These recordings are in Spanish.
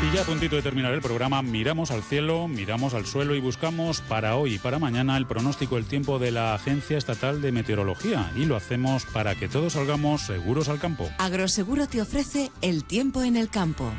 Y ya a puntito de terminar el programa, miramos al cielo, miramos al suelo y buscamos para hoy y para mañana el pronóstico del tiempo de la Agencia Estatal de Meteorología. Y lo hacemos para que todos salgamos seguros al campo. Agroseguro te ofrece el tiempo en el campo.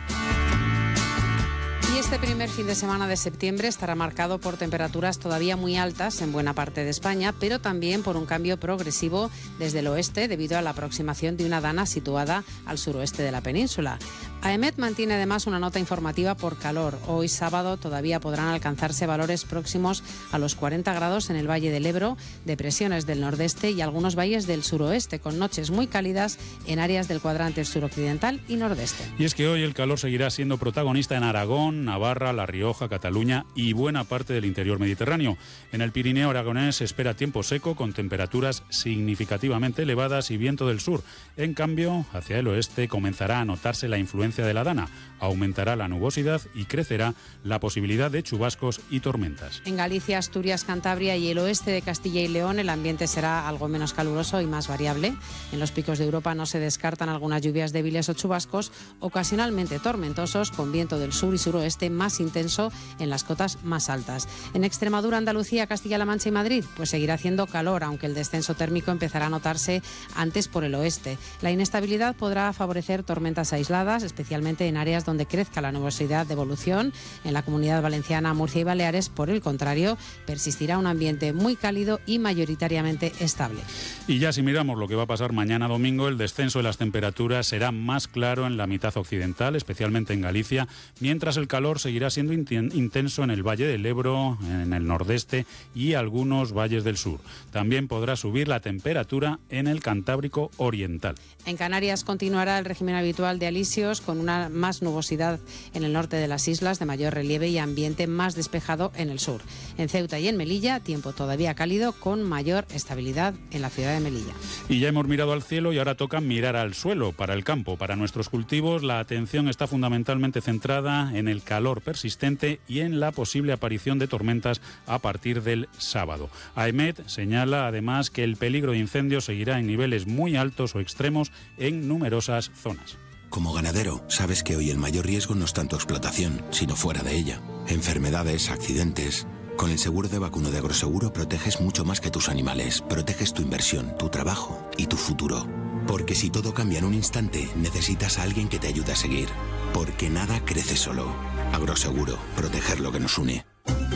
Y este primer fin de semana de septiembre estará marcado por temperaturas todavía muy altas en buena parte de España, pero también por un cambio progresivo desde el oeste debido a la aproximación de una dana situada al suroeste de la península. AEMET mantiene además una nota informativa por calor. Hoy sábado todavía podrán alcanzarse valores próximos a los 40 grados en el Valle del Ebro, depresiones del nordeste y algunos valles del suroeste, con noches muy cálidas en áreas del cuadrante suroccidental y nordeste. Y es que hoy el calor seguirá siendo protagonista en Aragón, Navarra, La Rioja, Cataluña y buena parte del interior mediterráneo. En el Pirineo aragonés se espera tiempo seco con temperaturas significativamente elevadas y viento del sur. En cambio, hacia el oeste comenzará a notarse la influencia de la dana, aumentará la nubosidad y crecerá la posibilidad de chubascos y tormentas. En Galicia, Asturias, Cantabria y el oeste de Castilla y León el ambiente será algo menos caluroso y más variable. En los picos de Europa no se descartan algunas lluvias débiles o chubascos, ocasionalmente tormentosos, con viento del sur y suroeste más intenso en las cotas más altas. En Extremadura, Andalucía, Castilla-La Mancha y Madrid, pues seguirá haciendo calor, aunque el descenso térmico empezará a notarse antes por el oeste. La inestabilidad podrá favorecer tormentas aisladas, especialmente en áreas donde crezca la nubosidad de evolución. En la Comunidad Valenciana, Murcia y Baleares, por el contrario, persistirá un ambiente muy cálido y mayoritariamente estable. Y ya si miramos lo que va a pasar mañana domingo, el descenso de las temperaturas será más claro en la mitad occidental, especialmente en Galicia, mientras el calor seguirá siendo intenso en el Valle del Ebro, en el nordeste y algunos valles del sur. También podrá subir la temperatura en el Cantábrico oriental. En Canarias continuará el régimen habitual de alisios, con una más nubosidad en el norte de las islas, de mayor relieve y ambiente más despejado en el sur. En Ceuta y en Melilla, tiempo todavía cálido con mayor estabilidad en la ciudad de Melilla. Y ya hemos mirado al cielo y ahora toca mirar al suelo para el campo. Para nuestros cultivos la atención está fundamentalmente centrada en el calor persistente y en la posible aparición de tormentas a partir del sábado. AEMET señala además que el peligro de incendio seguirá en niveles muy altos o extremos en numerosas zonas. Como ganadero, sabes que hoy el mayor riesgo no es tanto explotación, sino fuera de ella. Enfermedades, accidentes. Con el seguro de vacuno de Agroseguro proteges mucho más que tus animales. Proteges tu inversión, tu trabajo y tu futuro. Porque si todo cambia en un instante, necesitas a alguien que te ayude a seguir. Porque nada crece solo. Agroseguro, proteger lo que nos une.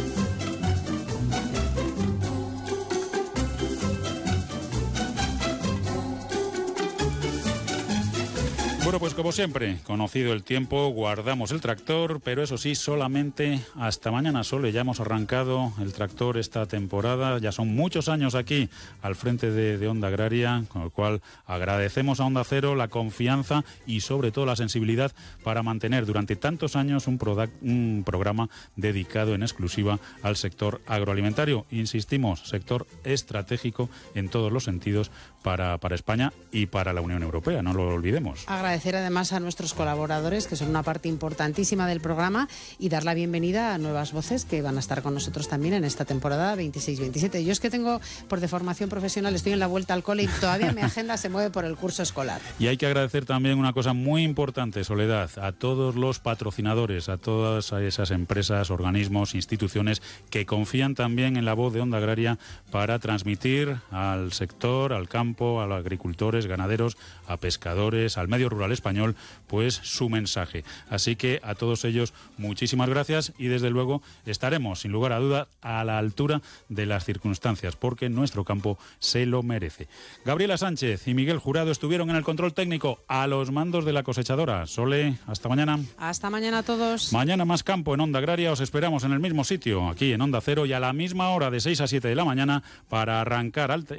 Bueno, pues como siempre, conocido el tiempo, guardamos el tractor, pero eso sí, solamente hasta mañana solo. Ya hemos arrancado el tractor esta temporada, ya son muchos años aquí al frente de Onda Agraria, con lo cual agradecemos a Onda Cero la confianza y sobre todo la sensibilidad para mantener durante tantos años un programa dedicado en exclusiva al sector agroalimentario. Insistimos, sector estratégico en todos los sentidos para España y para la Unión Europea, no lo olvidemos. Agradecer además a nuestros colaboradores, que son una parte importantísima del programa, y dar la bienvenida a nuevas voces que van a estar con nosotros también en esta temporada 26-27. Yo es que tengo, por de formación profesional, estoy en la vuelta al cole y todavía mi agenda se mueve por el curso escolar. Y hay que agradecer también una cosa muy importante, Soledad, a todos los patrocinadores, a todas esas empresas, organismos, instituciones que confían también en la voz de Onda Agraria para transmitir al sector, al campo, a los agricultores, ganaderos, a pescadores, al medio rural español, pues su mensaje. Así que a todos ellos muchísimas gracias y desde luego estaremos sin lugar a duda a la altura de las circunstancias porque nuestro campo se lo merece. Gabriela Sánchez y Miguel Jurado estuvieron en el control técnico a los mandos de la cosechadora. Sole, hasta mañana. Hasta mañana a todos. Mañana más campo en Onda Agraria, os esperamos en el mismo sitio, aquí en Onda Cero y a la misma hora de 6 a 7 de la mañana para arrancar